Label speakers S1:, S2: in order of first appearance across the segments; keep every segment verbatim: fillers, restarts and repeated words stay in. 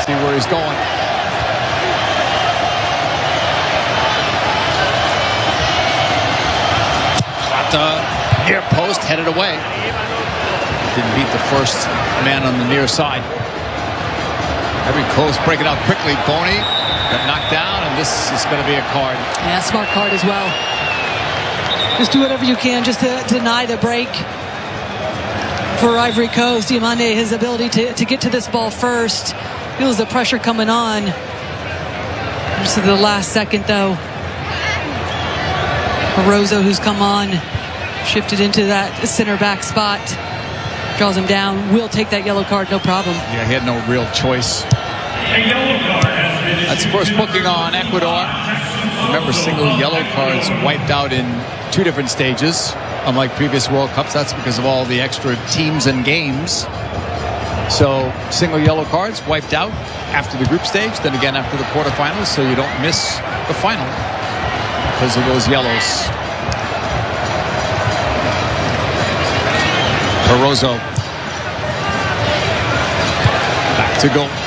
S1: See where he's going. At the near post, headed away. Didn't beat the first man on the near side. Ivory Coast breaking out quickly. Boney got knocked down, and this is going to be a card.
S2: Yeah, smart card as well. Just do whatever you can just to deny the break for Ivory Coast. Diomande, his ability to, to get to this ball first. Feels the pressure coming on. Just at the last second, though. Barroso, who's come on, shifted into that center back spot. Draws him down. Will take that yellow card, no problem.
S1: Yeah, he had no real choice. That's the first booking on Ecuador. Remember, single yellow cards wiped out in two different stages. Unlike previous World Cups, that's because of all the extra teams and games. So single yellow cards wiped out after the group stage, then again after the quarterfinals, so you don't miss the final because of those yellows. Barroso back to goal.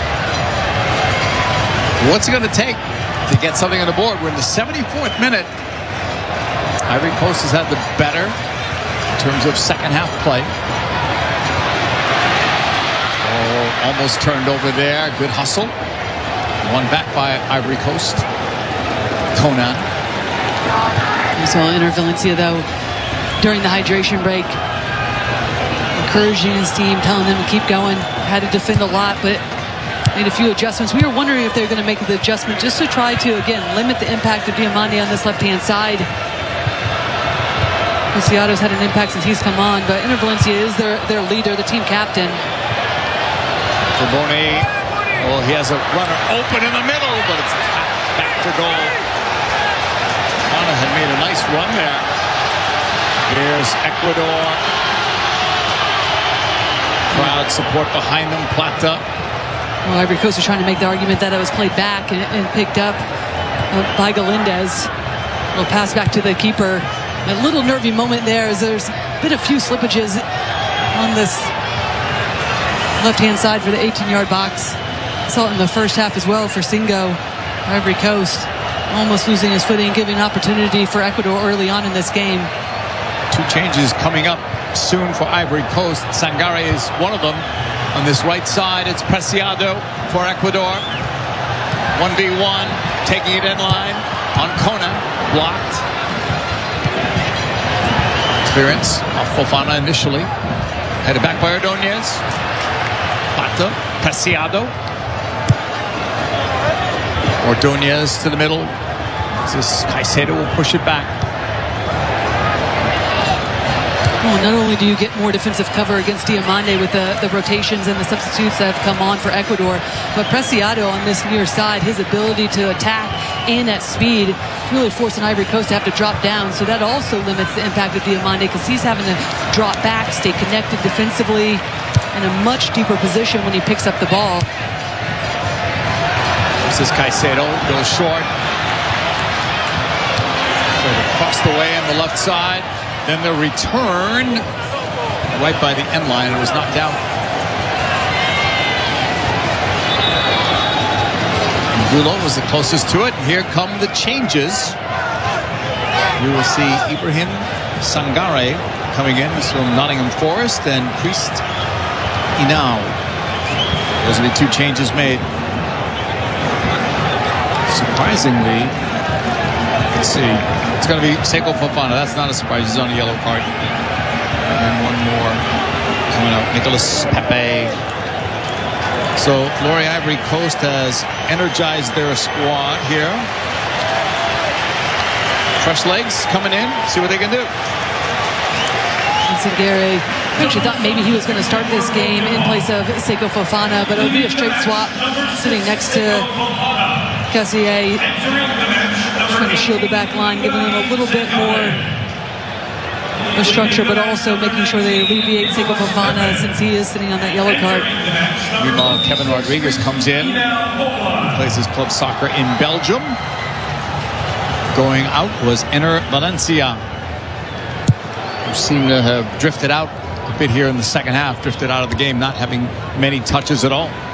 S1: What's it going to take to get something on the board? We're in the seventy-fourth minute. Ivory Coast has had the better in terms of second half play. Oh, almost turned over there. Good hustle. One back by Ivory Coast. Conan.
S2: We saw Enner Valencia, though, during the hydration break, encouraging his team, telling them to keep going. Had to defend a lot, but made a few adjustments. We were wondering if they were going to make the adjustment just to try to, again, limit the impact of Diomande on this left-hand side. Preciado's had an impact since he's come on, but Enner Valencia is their, their leader, the team captain.
S1: For Boney, well, he has a runner open in the middle, but it's back to goal. Ana had made a nice run there. Here's Ecuador. Crowd support behind them. Plata.
S2: Well, Ivory Coast was trying to make the argument that it was played back and, and picked up uh, by Galindez. A little pass back to the keeper. A little nervy moment there as there's been a few slippages on this left-hand side for the eighteen-yard box. Saw it in the first half as well for Singo. Ivory Coast almost losing his footing, giving an opportunity for Ecuador early on in this game.
S1: Two changes coming up soon for Ivory Coast. Sangare is one of them. On this right side, it's Preciado for Ecuador. one v one, taking it in line on Kona, blocked. Clearance off Fofana initially. Headed back by Ordonez. Plata, Preciado. Ordonez to the middle. This Caicedo will push it back.
S2: Well, not only do you get more defensive cover against Diomande with the, the rotations and the substitutes that have come on for Ecuador, but Preciado on this near side, his ability to attack and at speed, really forcing Ivory Coast to have to drop down. So that also limits the impact of Diomande because he's having to drop back, stay connected defensively in a much deeper position when he picks up the ball.
S1: This is Caicedo, goes short. Across the way on the left side. Then the return right by the end line. It was knocked out. Angulo was the closest to it. Here come the changes. We will see Ibrahim Sangare coming in. This from Nottingham Forest and Priest Inau. Those are the two changes made. Surprisingly, let's see. It's going to be Seko Fofana. That's not a surprise. He's on a yellow card. And then one more coming out. Nicolas Pepe. So, Glory Ivory Coast has energized their squad here. Fresh legs coming in. See what they can do.
S2: Sangare, I actually thought maybe he was going to start this game in place of Seko Fofana, but it would be a straight swap sitting next to Cassier. Trying to shield the back line, giving them a little bit more of structure, but also making sure they alleviate Seko Fofana since he is sitting on that yellow card.
S1: Meanwhile, Kevin Rodriguez comes in, plays his club soccer in Belgium. Going out was Enner Valencia, who seemed to have drifted out a bit here in the second half, drifted out of the game, not having many touches at all.